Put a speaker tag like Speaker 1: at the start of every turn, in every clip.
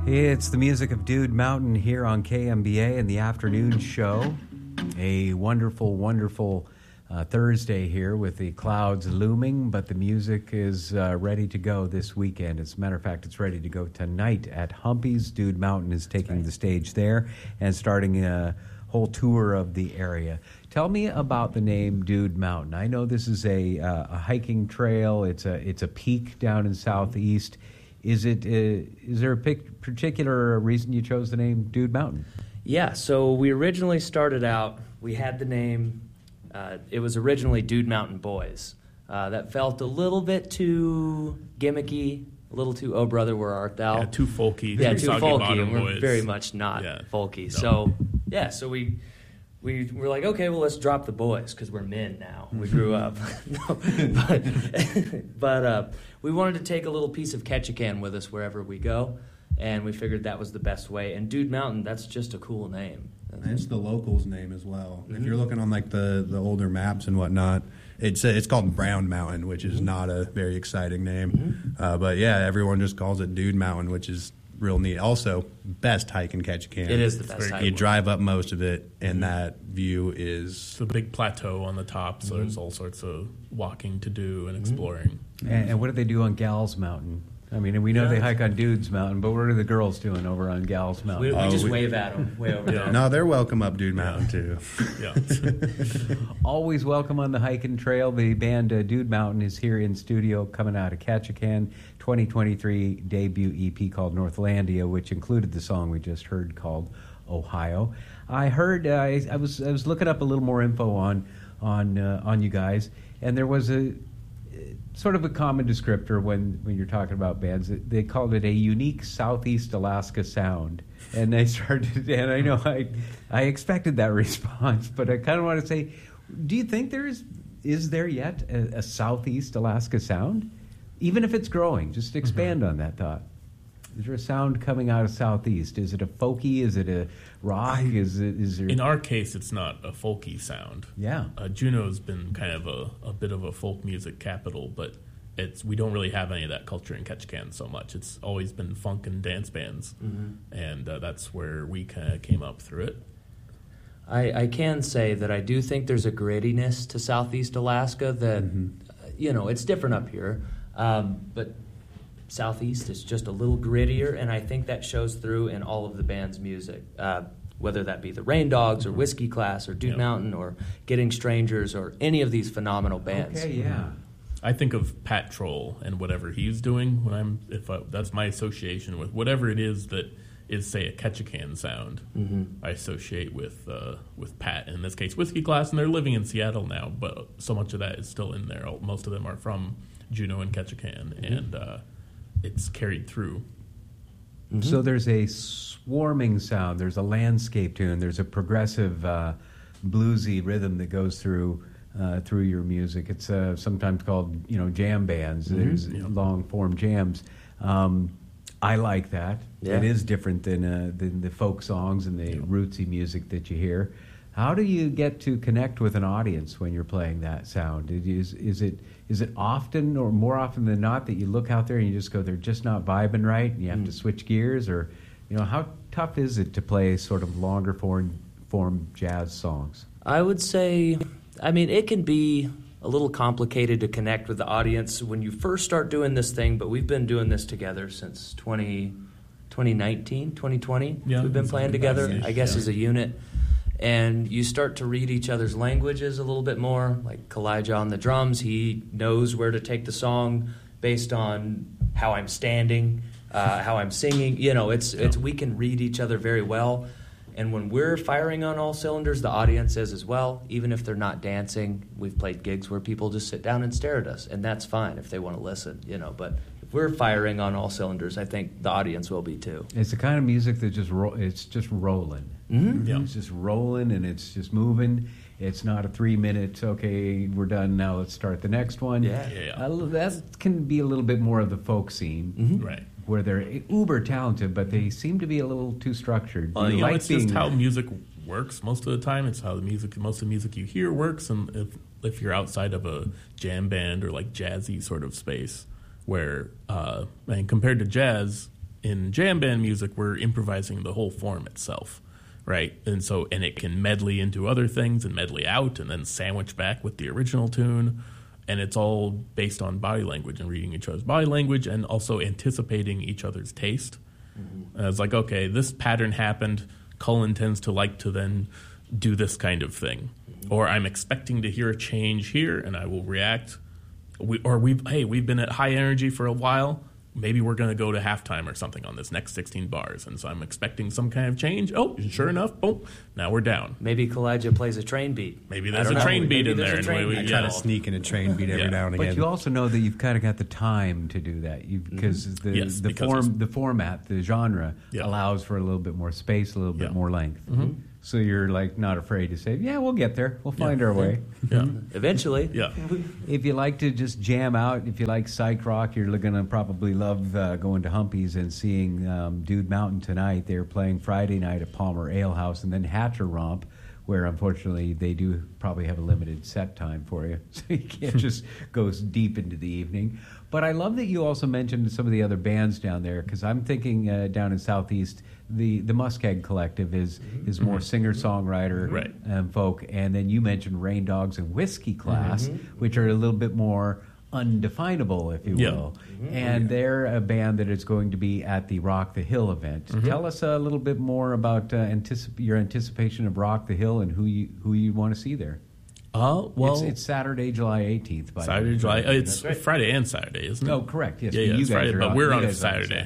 Speaker 1: It's the music of Dude Mountain here on KMBA in the afternoon show. A wonderful, wonderful Thursday here with the clouds looming, but the music is ready to go this weekend. As a matter of fact, it's ready to go tonight at Humpy's. Dude Mountain is taking the stage there and starting a whole tour of the area. Tell me about the name Dude Mountain. I know this is a hiking trail. It's a peak down in Southeast. Is there a particular reason you chose the name Dude Mountain?
Speaker 2: Yeah, so we originally started out, we had the name, it was originally Dude Mountain Boys. That felt a little bit too gimmicky, a little too, oh brother, where art thou?
Speaker 3: Yeah, too folky.
Speaker 2: Yeah, too folky, and we're
Speaker 3: boys.
Speaker 2: very much not folky.
Speaker 3: No.
Speaker 2: So we were like, okay, well, let's drop the boys, because we're men now. We grew up. But we wanted to take a little piece of Ketchikan with us wherever we go, and we figured that was the best way. And Dude Mountain, that's just a cool name.
Speaker 4: It's the locals' name as well. Mm-hmm. If you're looking on like the older maps and whatnot, it's called Brown Mountain, which is not a very exciting name. Mm-hmm. But yeah, everyone just calls it Dude Mountain, which is real neat. Also, best hike in Ketchikan.
Speaker 2: It is the best hike.
Speaker 4: You drive up most of it, and that view is...
Speaker 3: It's a big plateau on the top, so there's all sorts of walking to do and exploring.
Speaker 1: And what do they do on Gals Mountain? I mean, we know they hike on Dude's Mountain, but what are the girls doing over on Gals Mountain?
Speaker 2: We just wave at them way over there.
Speaker 4: No, they're welcome up Dude Mountain, too.
Speaker 3: Yeah.
Speaker 1: Always welcome on the hiking trail. The band Dude Mountain is here in studio coming out of Ketchikan. 2023 debut EP called Northlandia, which included the song we just heard called Ohio. I heard, I was looking up a little more info on you guys, and there was a sort of a common descriptor when you're talking about bands. They called it a unique Southeast Alaska sound. And they started, and I know I expected that response, but I kind of want to say, do you think is there yet a Southeast Alaska sound? Even if it's growing, just expand on that thought. Is there a sound coming out of Southeast? Is it a folky? Is it a rock? Is there?
Speaker 3: In our case, it's not a folky sound.
Speaker 1: Yeah.
Speaker 3: Juneau's been kind of a bit of a folk music capital, but we don't really have any of that culture in Ketchikan so much. It's always been funk and dance bands, and that's where we kind of came up through it.
Speaker 2: I can say that I do think there's a grittiness to Southeast Alaska that, it's different up here, but Southeast is just a little grittier, and I think that shows through in all of the band's music, whether that be the Rain Dogs or Whiskey Class or Dude Mountain or Getting Strangers or any of these phenomenal bands.
Speaker 1: Okay, yeah.
Speaker 3: I think of Pat Troll and whatever he's doing when that's my association with whatever it is that is, say, a Ketchikan sound. I associate with Pat, in this case Whiskey Class, and they're living in Seattle now, but so much of that is still in there. Most of them are from Juneau and Ketchikan, and it's carried through.
Speaker 1: So there's a swarming sound, there's a landscape tune, there's a progressive bluesy rhythm that goes through your music. It's sometimes called jam bands. There's long form jams. I like that.
Speaker 2: Yeah.
Speaker 1: It is different than the folk songs and the rootsy music that you hear. How do you get to connect with an audience when you're playing that sound? Is it often or more often than not that you look out there and you just go, they're just not vibing right, and you have to switch gears? Or, how tough is it to play sort of longer form jazz songs?
Speaker 2: I would say, it can be a little complicated to connect with the audience when you first start doing this thing, but we've been doing this together since 2019, 2020.
Speaker 3: Yeah,
Speaker 2: we've been playing together, I guess,
Speaker 3: yeah.
Speaker 2: as a unit. And you start to read each other's languages a little bit more. Like Kalijah on the drums, he knows where to take the song based on how I'm standing, how I'm singing. We can read each other very well. And when we're firing on all cylinders, the audience is as well. Even if they're not dancing, we've played gigs where people just sit down and stare at us, and that's fine if they want to listen. But if we're firing on all cylinders, I think the audience will be too.
Speaker 1: It's the kind of music that it's just rolling.
Speaker 3: Yeah.
Speaker 1: It's just rolling and it's just moving. It's not a 3 minute, okay, we're done, now let's start the next one.
Speaker 2: Yeah.
Speaker 1: That can be a little bit more of the folk scene.
Speaker 3: Right.
Speaker 1: Where they're uber talented, but they seem to be a little too structured.
Speaker 3: It's just how music works most of the time. It's how most of the music you hear works, and if you're outside of a jam band or like jazzy sort of space, where compared to jazz, in jam band music, we're improvising the whole form itself, right? And it can medley into other things and medley out and then sandwich back with the original tune. And it's all based on body language and reading each other's body language and also anticipating each other's taste. And it's like, okay, this pattern happened. Cullen tends to like to then do this kind of thing. Or I'm expecting to hear a change here, and I will react. We've been at high energy for a while. Maybe we're going to go to halftime or something on this next 16 bars. And so I'm expecting some kind of change. Oh, sure enough, boom, now we're down.
Speaker 2: Maybe Kalijah plays a train beat.
Speaker 3: Maybe there's a train beat in there.
Speaker 4: I try to sneak in a train beat every now and again.
Speaker 1: But you also know that you've kind of got the time to do that because the format, the genre, allows for a little bit more space, a little bit more length. So you're like not afraid to say, yeah, we'll get there. We'll find our way.
Speaker 3: Yeah.
Speaker 2: Eventually.
Speaker 3: Yeah.
Speaker 1: If you like to just jam out, if you like psych rock, you're going to probably love going to Humpy's and seeing Dude Mountain tonight. They're playing Friday night at Palmer Ale House and then Hatcher Romp, where unfortunately they do probably have a limited set time for you. So you can't just go deep into the evening. But I love that you also mentioned some of the other bands down there, because I'm thinking down in Southeast, the Muskeg Collective is more singer-songwriter folk. And then you mentioned Rain Dogs and Whiskey Class, which are a little bit more undefinable, if you will. And they're a band that is going to be at the Rock the Hill event. Tell us a little bit more about your anticipation of Rock the Hill and who you want to see there. It's Saturday, July 18th. By
Speaker 3: Saturday, July. It's Friday and Saturday, isn't it?
Speaker 1: Oh, correct. Yes,
Speaker 3: yeah,
Speaker 1: you
Speaker 3: it's
Speaker 1: guys
Speaker 3: Friday,
Speaker 1: are
Speaker 3: but
Speaker 1: on,
Speaker 3: we're
Speaker 1: you
Speaker 3: on
Speaker 1: guys
Speaker 3: Saturday.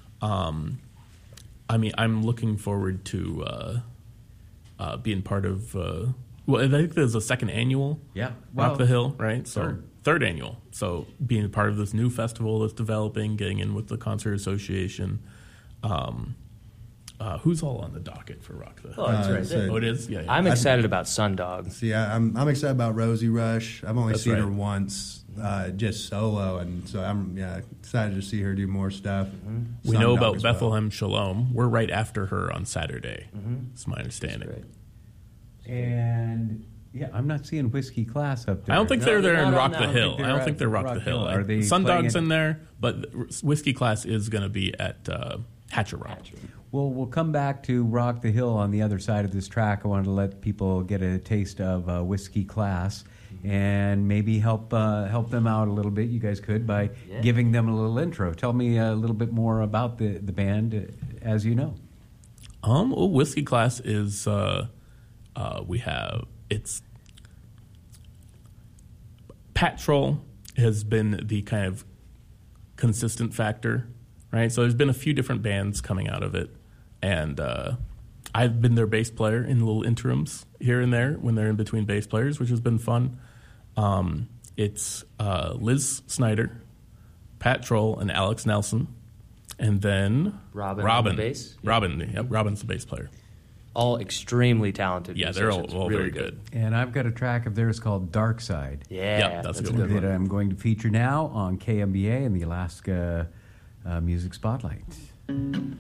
Speaker 3: I mean, I'm looking forward to being part of. I think there's a second annual. Rock the Hill, right? So third annual. So being part of this new festival that's developing, getting in with the Concert Association. Who's all on the docket for Rock the Hill?
Speaker 2: Oh, that's right there.
Speaker 3: Oh, it is? Yeah.
Speaker 2: I'm excited about Sundog.
Speaker 4: See, I'm excited about Rosie Rush. I've only seen her once, just solo, and so I'm excited to see her do more stuff.
Speaker 3: We know about Bethlehem Shalom. We're right after her on Saturday. That's my understanding.
Speaker 1: And I'm not seeing Whiskey Class up there.
Speaker 3: I don't think they're there in Rock the Hill. I don't think they're Rock the Hill.
Speaker 1: Are they
Speaker 3: Sundog's in there, but Whiskey Class is going to be at Hatcher Romp.
Speaker 1: Well, we'll come back to Rock the Hill on the other side of this track. I wanted to let people get a taste of Whiskey Class and maybe help them out a little bit. You guys could by giving them a little intro. Tell me a little bit more about the band, as you know.
Speaker 3: Whiskey Class is it's Pat Troll has been the kind of consistent factor, right? So there's been a few different bands coming out of it. And I've been their bass player in little interims here and there when they're in between bass players, which has been fun. It's Liz Snyder, Pat Troll, and Alex Nelson. And then
Speaker 2: Robin on the bass?
Speaker 3: Robin's the bass player.
Speaker 2: All extremely talented musicians.
Speaker 3: They're all
Speaker 2: really
Speaker 3: very good.
Speaker 1: And I've got a track of theirs called Dark Side.
Speaker 3: That's a good one.
Speaker 1: That I'm going to feature now on KMBA and the Alaska Music Spotlight.